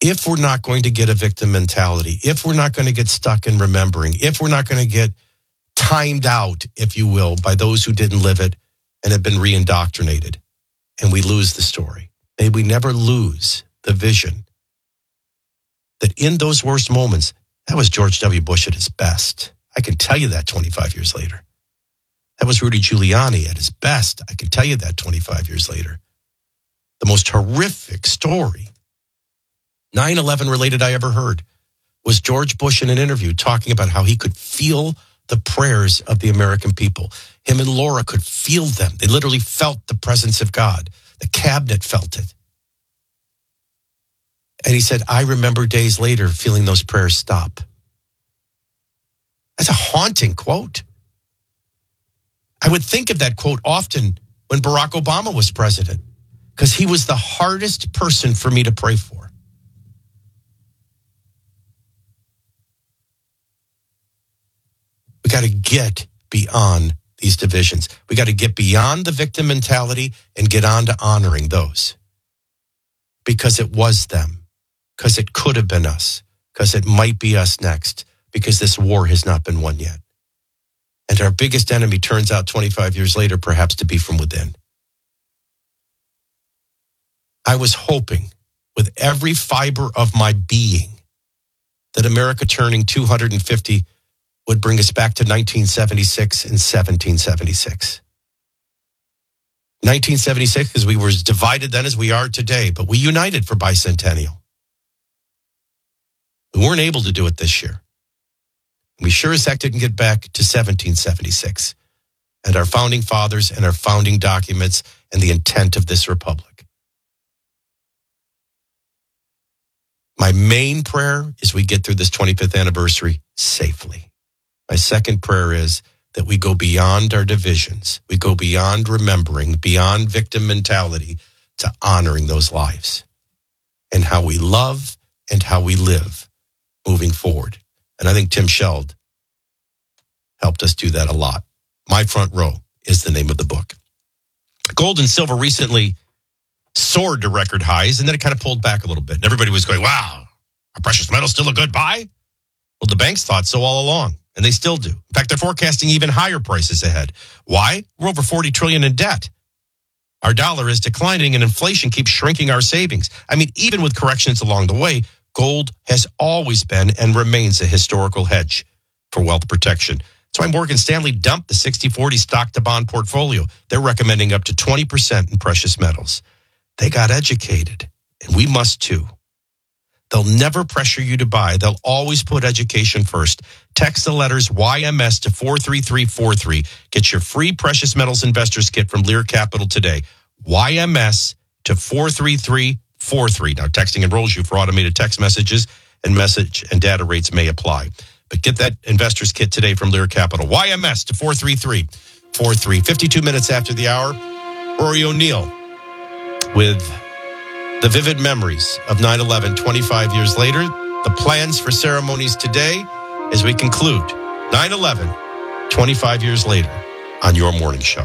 if we're not going to get a victim mentality, if we're not going to get stuck in remembering, if we're not going to get timed out, if you will, by those who didn't live it and have been re-indoctrinated, and we lose the story, may we never lose the vision that in those worst moments, that was George W. Bush at his best. I can tell you that 25 years later. That was Rudy Giuliani at his best. I can tell you that 25 years later. The most horrific story, 9/11 related I ever heard, was George Bush in an interview talking about how he could feel the prayers of the American people. Him and Laura could feel them. They literally felt the presence of God. The cabinet felt it. And he said, I remember days later feeling those prayers stop. That's a haunting quote. I would think of that quote often when Barack Obama was president, because he was the hardest person for me to pray for. We got to get beyond these divisions. We got to get beyond the victim mentality and get on to honoring those. Because it was them. Because it could have been us. Because it might be us next. Because this war has not been won yet. And our biggest enemy turns out 25 years later perhaps to be from within. I was hoping with every fiber of my being that America turning 250 would bring us back to 1976 and 1776. 1976, because we were as divided then as we are today, but we united for bicentennial. We weren't able to do it this year. We sure as heck didn't get back to 1776 and our founding fathers and our founding documents and the intent of this republic. My main prayer is we get through this 25th anniversary safely. My second prayer is that we go beyond our divisions. We go beyond remembering, beyond victim mentality to honoring those lives and how we love and how we live moving forward. And I think Tim Sheld helped us do that a lot. My Front Row is the name of the book. Gold and silver recently soared to record highs, and then it kind of pulled back a little bit. And everybody was going, wow, are precious metals still a good buy? Well, the banks thought so all along, and they still do. In fact, they're forecasting even higher prices ahead. Why? We're over $40 trillion in debt. Our dollar is declining, and inflation keeps shrinking our savings. I mean, even with corrections along the way, gold has always been and remains a historical hedge for wealth protection. That's why Morgan Stanley dumped the 60-40 stock-to-bond portfolio. They're recommending up to 20% in precious metals. They got educated, and we must too. They'll never pressure you to buy. They'll always put education first. Text the letters YMS to 43343. Get your free precious metals investors kit from Lear Capital today. YMS to 43343. Now, texting enrolls you for automated text messages, and message and data rates may apply. But get that investors kit today from Lear Capital. YMS to 43343. 52 minutes after the hour, Rory O'Neill with the vivid memories of 9/11 25 years later, the plans for ceremonies today as we conclude 9/11 25 years later on your morning show.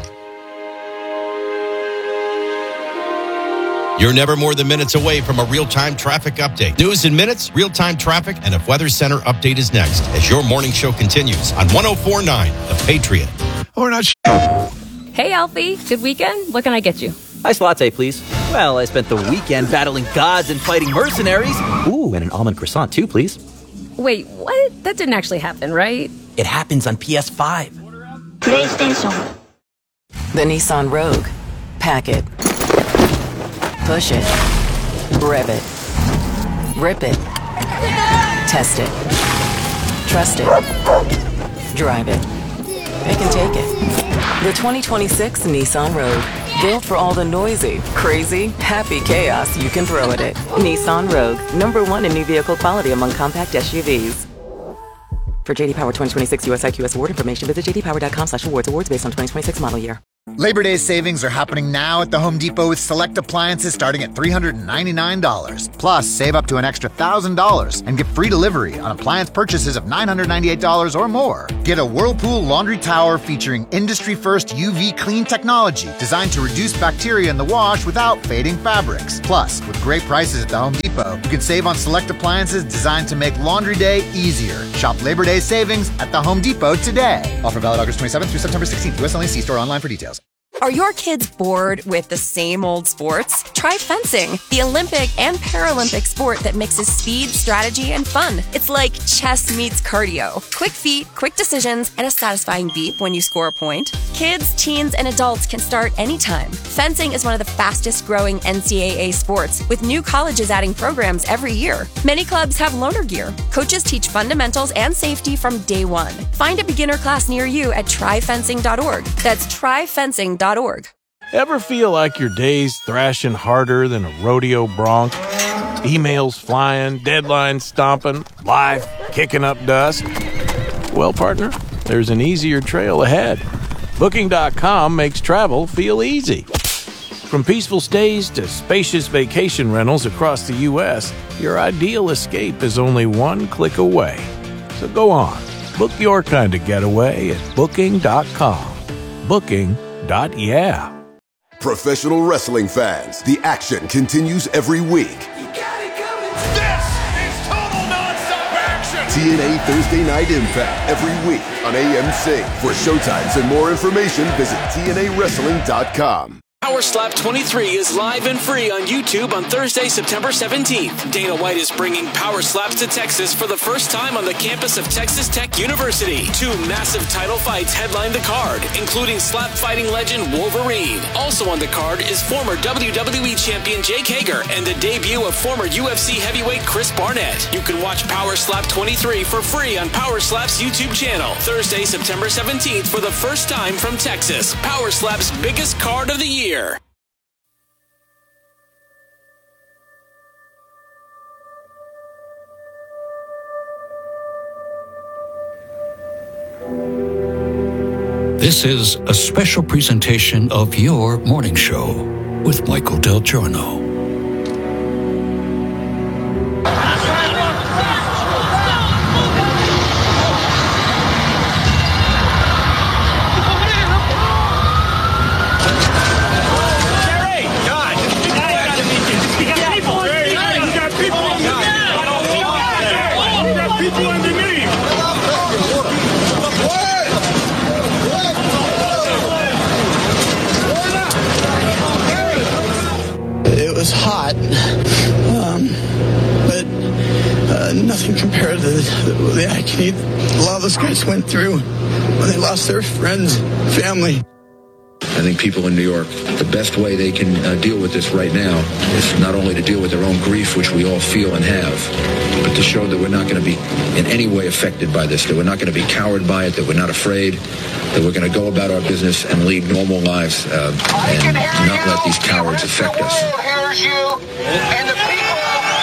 You're never more than minutes away from a real-time traffic update. News in minutes, real-time traffic, and a Weather Center update is next as your morning show continues on 104.9 The Patriot. Or not sure. Hey, Alfie. Good weekend? What can I get you? Iced latte, please. Well, I spent the weekend battling gods and fighting mercenaries. Ooh, and an almond croissant, too, please. Wait, what? That didn't actually happen, right? It happens on PS5. PlayStation. The Nissan Rogue. Pack it. Push it. Rev it. Rip it. Test it. Trust it. Drive it. Pick and take it. The 2026 Nissan Rogue. Built for all the noisy, crazy, happy chaos you can throw at it. Nissan Rogue. #1 in new vehicle quality among compact SUVs. For JD Power 2026 US IQS award information, visit jdpower.com/awards. Awards based on 2026 model year. Labor Day savings are happening now at the Home Depot with select appliances starting at $399. Plus, save up to an extra $1,000 and get free delivery on appliance purchases of $998 or more. Get a Whirlpool laundry tower featuring industry-first UV clean technology designed to reduce bacteria in the wash without fading fabrics. Plus, with great prices at the Home Depot, you can save on select appliances designed to make laundry day easier. Shop Labor Day savings at the Home Depot today. Offer valid August 27th through September 16th. U.S. only. See store online for details. Are your kids bored with the same old sports? Try fencing, the Olympic and Paralympic sport that mixes speed, strategy, and fun. It's like chess meets cardio. Quick feet, quick decisions, and a satisfying beep when you score a point. Kids, teens, and adults can start anytime. Fencing is one of the fastest growing NCAA sports, with new colleges adding programs every year. Many clubs have loaner gear. Coaches teach fundamentals and safety from day one. Find a beginner class near you at tryfencing.org. That's tryfencing.org. Ever feel like your day's thrashing harder than a rodeo bronc? Emails flying, deadlines stomping, life kicking up dust? Well, partner, there's an easier trail ahead. Booking.com makes travel feel easy. From peaceful stays to spacious vacation rentals across the U.S., your ideal escape is only one click away. So go on, book your kind of getaway at Booking.com. Booking.yeah. Professional wrestling fans, the action continues every week. This is total nonstop action! TNA Thursday Night Impact every week on AMC. For showtimes and more information, visit TNAWrestling.com. Power Slap 23 is live and free on YouTube on Thursday, September 17th. Dana White is bringing Power Slaps to Texas for the first time on the campus of Texas Tech University. 2 massive title fights headline the card, including slap fighting legend Wolverine. Also on the card is former WWE champion Jake Hager and the debut of former UFC heavyweight Chris Barnett. You can watch Power Slap 23 for free on Power Slap's YouTube channel. Thursday, September 17th for the first time from Texas. Power Slap's biggest card of the year. This is a special presentation of Your Morning Show with Michael Del Giorno. It was hot, but nothing compared to the agony a lot of those guys went through when they lost their friends, family. I think people in New York, the best way they can deal with this right now is not only to deal with their own grief, which we all feel and have, but to show that we're not going to be in any way affected by this, that we're not going to be cowed by it, that we're not afraid, that we're going to go about our business and lead normal lives and not let these cowards affect us. Here's you and the people.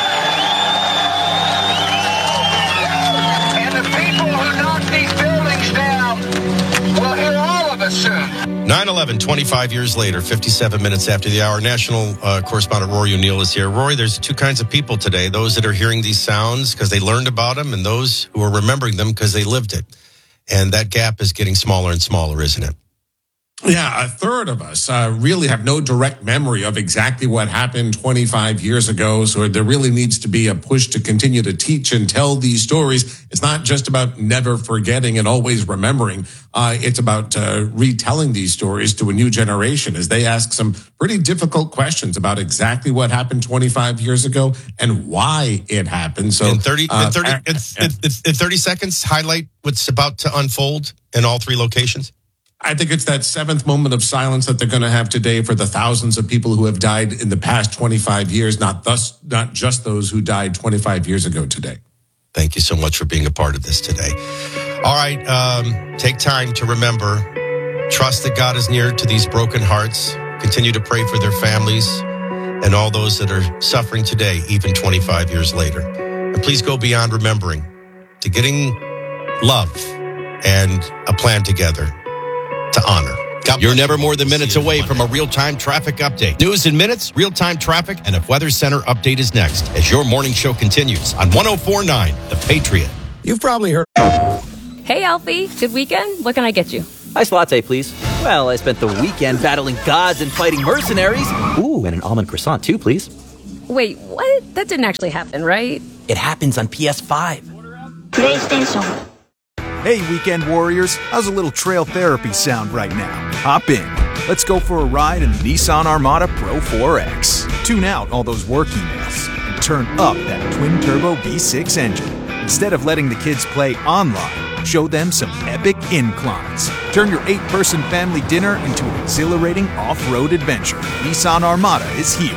And the people who knock these buildings down will hear all of us soon. 9/11, 25 years later, 57 minutes after the hour. National correspondent Rory O'Neill is here. Rory, there's 2 kinds of people today. Those that are hearing these sounds because they learned about them, and those who are remembering them because they lived it. And that gap is getting smaller and smaller, isn't it? Yeah, a third of us really have no direct memory of exactly what happened 25 years ago. So there really needs to be a push to continue to teach and tell these stories. It's not just about never forgetting and always remembering. It's about retelling these stories to a new generation as they ask some pretty difficult questions about exactly what happened 25 years ago and why it happened. So in 30 seconds, highlight what's about to unfold in all 3 locations. I think it's that 7th moment of silence that they're going to have today for the thousands of people who have died in the past 25 years, not just those who died 25 years ago today. Thank you so much for being a part of this today. All right, take time to remember, trust that God is near to these broken hearts. Continue to pray for their families and all those that are suffering today, even 25 years later. And please go beyond remembering to getting love and a plan together to honor You're never more than minutes away from a real-time traffic update. News in minutes, real-time traffic, and a Weather Center update is next as your morning show continues on 104.9 The Patriot. You've probably heard. Hey, Alfie. Good weekend? What can I get you? Iced latte, please. Well, I spent the weekend battling gods and fighting mercenaries. Ooh, and an almond croissant, too, please. Wait, what? That didn't actually happen, right? It happens on PS5. PlayStation. Hey, weekend warriors. How's a little trail therapy sound right now? Hop in. Let's go for a ride in the Nissan Armada Pro 4X. Tune out all those work emails and turn up that twin-turbo V6 engine. Instead of letting the kids play online, show them some epic inclines. Turn your 8-person family dinner into an exhilarating off-road adventure. Nissan Armada is here.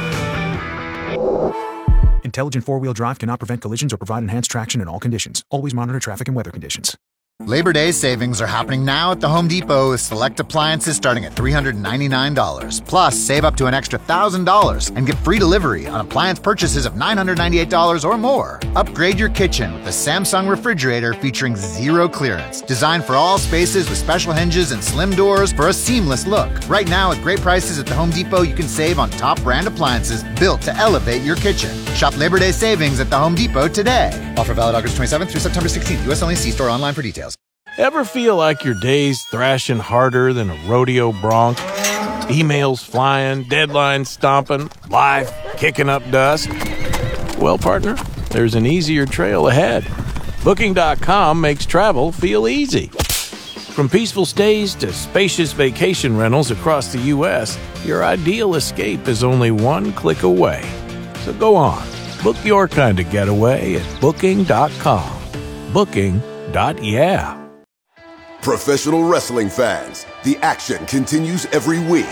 Intelligent four-wheel drive cannot prevent collisions or provide enhanced traction in all conditions. Always monitor traffic and weather conditions. Labor Day savings are happening now at the Home Depot with select appliances starting at $399. Plus, save up to an extra $1,000 and get free delivery on appliance purchases of $998 or more. Upgrade your kitchen with a Samsung refrigerator featuring zero clearance. Designed for all spaces with special hinges and slim doors for a seamless look. Right now, at great prices at the Home Depot, you can save on top brand appliances built to elevate your kitchen. Shop Labor Day savings at the Home Depot today. Offer valid August 27th through September 16th. U.S. only. See store online for details. Ever feel like your day's thrashing harder than a rodeo bronc? Emails flying, deadlines stomping, life kicking up dust? Well, partner, there's an easier trail ahead. Booking.com makes travel feel easy. From peaceful stays to spacious vacation rentals across the U.S., your ideal escape is only one click away. So go on, book your kind of getaway at Booking.com. Booking.yeah. Professional wrestling fans, the action continues every week.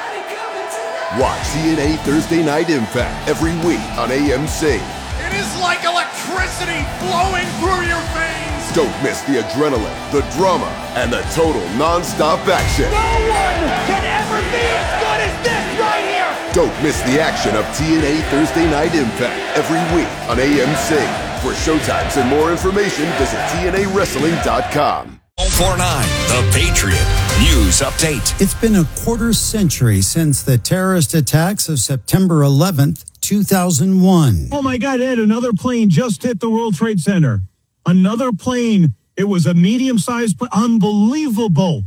Watch TNA Thursday Night Impact every week on AMC. It is like electricity flowing through your veins. Don't miss the adrenaline, the drama, and the total non-stop action. No one can ever be as good as this right here. Don't miss the action of TNA Thursday Night Impact every week on AMC. For showtimes and more information, visit TNAWrestling.com. 104.9 The Patriot News Update. It's been a quarter century since the terrorist attacks of September 11th, 2001. Oh my God, Ed, another plane just hit the World Trade Center. Another plane. It was a medium-sized plane. Unbelievable.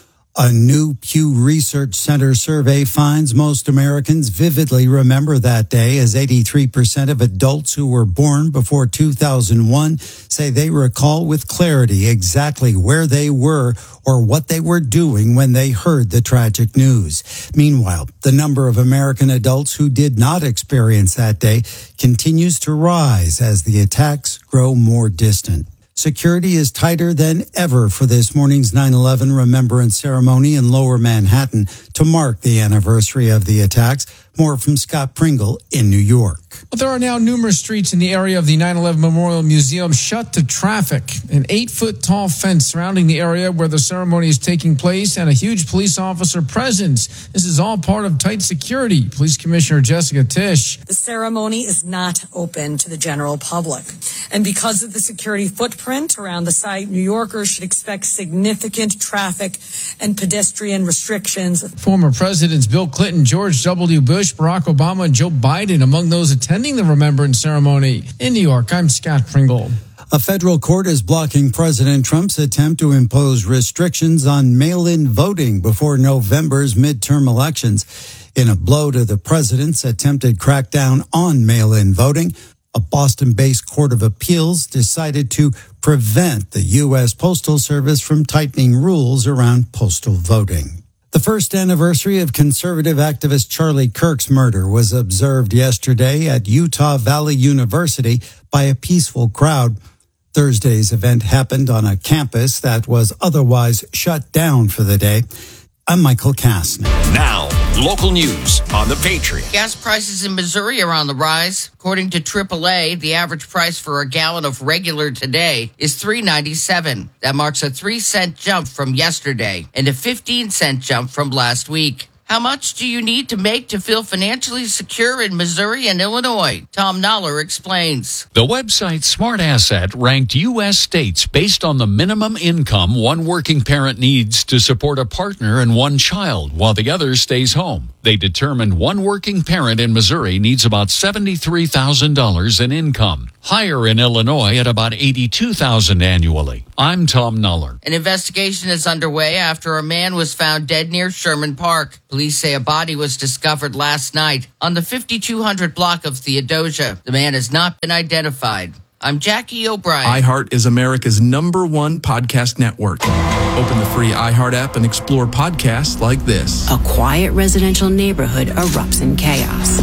A new Pew Research Center survey finds most Americans vividly remember that day, as 83% of adults who were born before 2001 say they recall with clarity exactly where they were or what they were doing when they heard the tragic news. Meanwhile, the number of American adults who did not experience that day continues to rise as the attacks grow more distant. Security is tighter than ever for this morning's 9/11 remembrance ceremony in Lower Manhattan to mark the anniversary of the attacks. More from Scott Pringle in New York. Well, there are now numerous streets in the area of the 9/11 Memorial Museum shut to traffic. An 8-foot-tall fence surrounding the area where the ceremony is taking place and a huge police officer presence. This is all part of tight security. Police Commissioner Jessica Tisch. The ceremony is not open to the general public. And because of the security footprint around the site, New Yorkers should expect significant traffic and pedestrian restrictions. Former Presidents Bill Clinton, George W. Bush, Barack Obama, and Joe Biden among those attending the remembrance ceremony. In New York, I'm Scott Pringle. A federal court is blocking President Trump's attempt to impose restrictions on mail-in voting before November's midterm elections. In a blow to the president's attempted crackdown on mail-in voting, a Boston-based court of appeals decided to prevent the U.S. Postal Service from tightening rules around postal voting. The first anniversary of conservative activist Charlie Kirk's murder was observed yesterday at Utah Valley University by a peaceful crowd. Thursday's event happened on a campus that was otherwise shut down for the day. I'm Michael Kastner. Now, local news on The Patriot. Gas prices in Missouri are on the rise. According to AAA, the average price for a gallon of regular today is $3.97. That marks a 3-cent jump from yesterday and a 15-cent jump from last week. How much do you need to make to feel financially secure in Missouri and Illinois? Tom Noller explains. The website Smart Asset ranked U.S. states based on the minimum income one working parent needs to support a partner and one child while the other stays home. They determined one working parent in Missouri needs about $73,000 in income, higher in Illinois at about $82,000 annually. I'm Tom Noller. An investigation is underway after a man was found dead near Sherman Park. Police say a body was discovered last night on the 5200 block of Theodosia. The man has not been identified. I'm Jackie O'Brien. iHeart is America's #1 podcast network. Open the free iHeart app and explore podcasts like this. A quiet residential neighborhood erupts in chaos.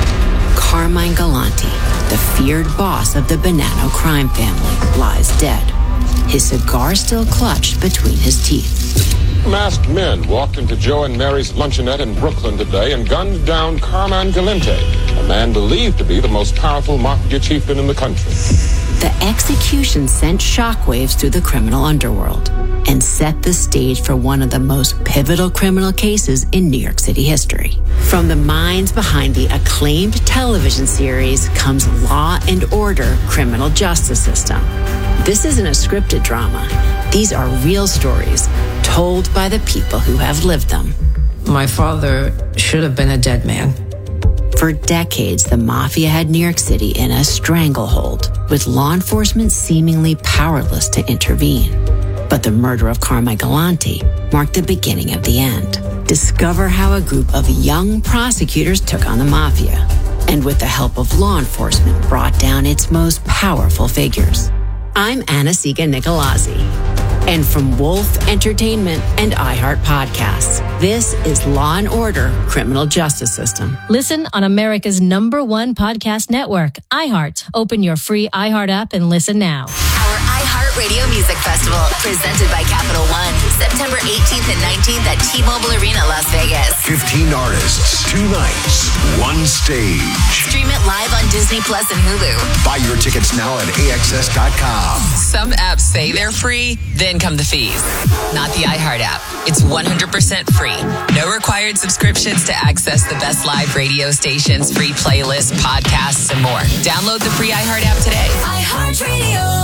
Carmine Galante, the feared boss of the Bonanno crime family, lies dead. His cigar still clutched between his teeth. Masked men walked into Joe and Mary's luncheonette in Brooklyn today and gunned down Carmine Galante, a man believed to be the most powerful mafia chieftain in the country. The execution sent shockwaves through the criminal underworld and set the stage for one of the most pivotal criminal cases in New York City history. From the minds behind the acclaimed television series comes Law and Order: Criminal Justice System. This isn't a scripted drama. These are real stories told by the people who have lived them. My father should have been a dead man. For decades, the mafia had New York City in a stranglehold, with law enforcement seemingly powerless to intervene. But the murder of Carmine Galante marked the beginning of the end. Discover how a group of young prosecutors took on the mafia, and with the help of law enforcement, brought down its most powerful figures. I'm Anna-Siga Nicolazzi. And from Wolf Entertainment and iHeart Podcasts, this is Law and Order: Criminal Justice System. Listen on America's #1 podcast network, iHeart. Open your free iHeart app and listen now. Our iHeart Radio Music Festival, presented by Capital One, September 18th and 19th at T-Mobile Arena, Las Vegas. 15 artists, 2 nights, 1 stage. Stream it live on Disney Plus and Hulu. Buy your tickets now at AXS.com. Some apps say they're free, then come the fees. Not the iHeart app. It's 100% free. No required subscriptions to access the best live radio stations, free playlists, podcasts, and more. Download the free iHeart app today. iHeart Radio.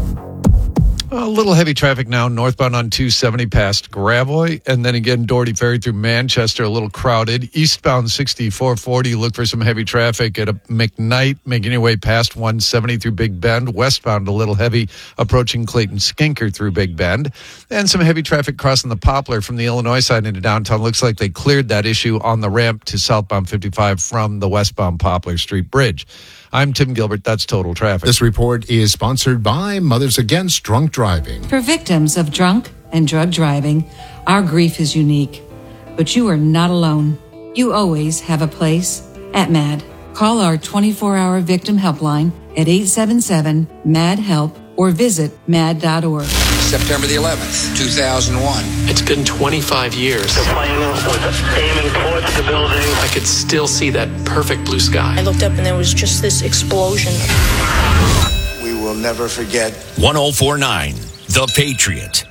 A little heavy traffic now, northbound on 270 past Gravois, and then again Doherty Ferry through Manchester, a little crowded. Eastbound 6440, look for some heavy traffic at a McKnight, making your way past 170 through Big Bend. Westbound, a little heavy approaching Clayton Skinker through Big Bend. And some heavy traffic crossing the Poplar from the Illinois side into downtown. Looks like they cleared that issue on the ramp to southbound 55 from the westbound Poplar Street Bridge. I'm Tim Gilbert. That's Total Traffic. This report is sponsored by Mothers Against Drunk Driving. For victims of drunk and drug driving, our grief is unique. But you are not alone. You always have a place at MAD. Call our 24-hour victim helpline at 877-MAD-HELP or visit mad.org. September the 11th, 2001. It's been 25 years. The plane was aiming towards the building. I could still see that perfect blue sky. I looked up and there was just this explosion. We will never forget. 1049, The Patriot.